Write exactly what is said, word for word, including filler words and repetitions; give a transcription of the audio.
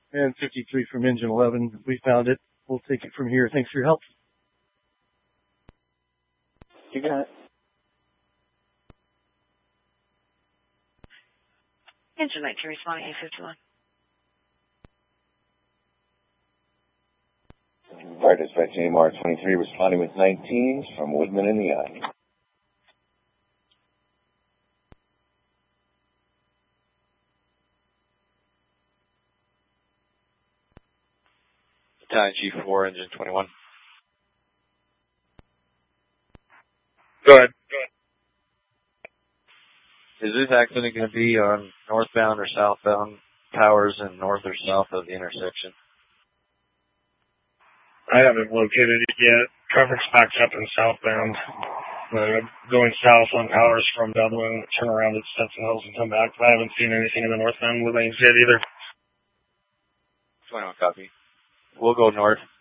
And fifty-three from engine eleven. We found it. We'll take it from here. Thanks for your help. You got it. Engine nineteen responding eight fifty-one. Fire Dispatch A M R twenty-three responding with nineteens from Woodman in the eye. Battalion G four, engine twenty-one. Go ahead. Go ahead. Is this accident going to be on northbound or southbound towers and north or south of the intersection? I haven't located it yet. Traffic's backed up in southbound. Uh, going south on Powers from Dublin, turn around at Stetson Hills and come back. But I haven't seen anything in the northbound lanes yet either. twenty-one copy. We'll go north.